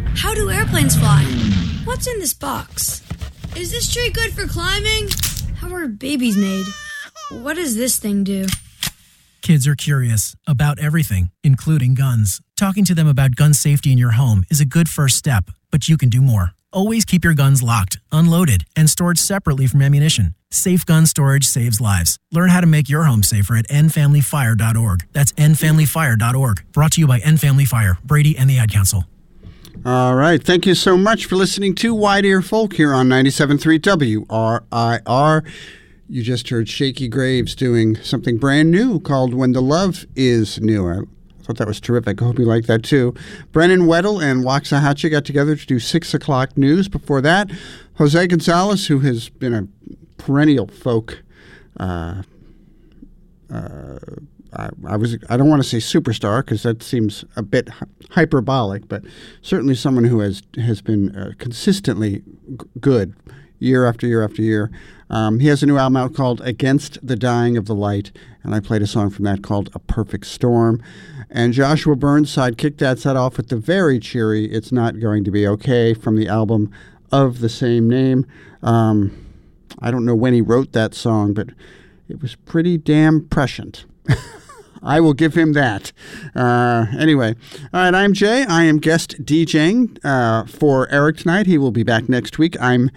How do airplanes fly? What's in this box? Is this tree good for climbing? How are babies made? What does this thing do? Kids are curious about everything, including guns. Talking to them about gun safety in your home is a good first step, but you can do more. Always keep your guns locked, unloaded, and stored separately from ammunition. Safe gun storage saves lives. Learn how to make your home safer at endfamilyfire.org. That's endfamilyfire.org. Brought to you by End Family Fire, Brady, and the Ad Council. All right. Thank you so much for listening to Wide Ear Folk here on 97.3 WRIR. You just heard Shaky Graves doing something brand new called When the Love Is New. I thought that was terrific. I hope you like that too. Brennan Weddle and Waxahachie got together to do 6 o'clock news. Before that, Jose Gonzalez, who has been a perennial folk I don't want to say superstar because that seems a bit hyperbolic, but certainly someone who has been consistently good year after year after year. He has a new album out called Against the Dying of the Light, and I played a song from that called A Perfect Storm. And Joshua Burnside kicked that set off with the very cheery It's Not Going to Be Okay from the album of the same name. I don't know when he wrote that song, but it was pretty damn prescient. I will give him that. Anyway, all right, I'm Jay. I am guest DJing for Eric tonight. He will be back next week. I'm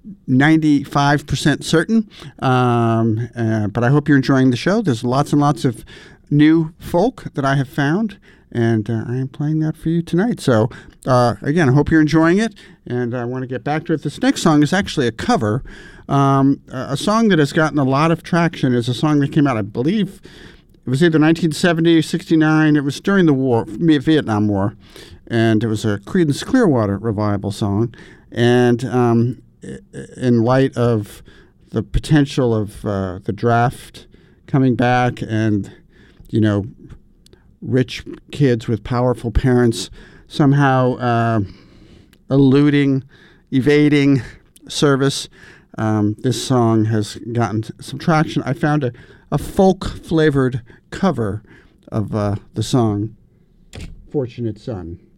95% certain, but I hope you're enjoying the show. There's lots and lots of new folk that I have found, and I am playing that for you tonight. So, again, I hope you're enjoying it, and I want to get back to it. This next song is actually a cover. A song that has gotten a lot of traction is a song that came out, I believe, it was either 1970 or 69. It was during the war, Vietnam War, and it was a Creedence Clearwater Revival song. And in light of the potential of the draft coming back and, you know, rich kids with powerful parents somehow evading service, this song has gotten some traction. I found a folk-flavored cover of the song Fortunate Son.